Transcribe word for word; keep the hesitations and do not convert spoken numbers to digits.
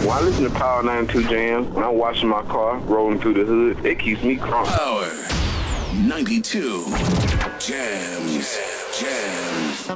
When I listen to Power ninety-two Jams, when I'm washing my car, rolling through the hood, it keeps me crunk. Power ninety-two Jams. Jams.